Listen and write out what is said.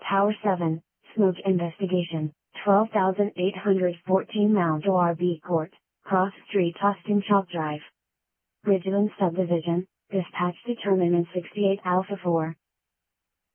Tower 7, Smoke Investigation, 12,814 Mount ORB Court, Cross Street Austin Chalk Drive. Ridgeland Subdivision, Dispatch Determinant 68 Alpha 4.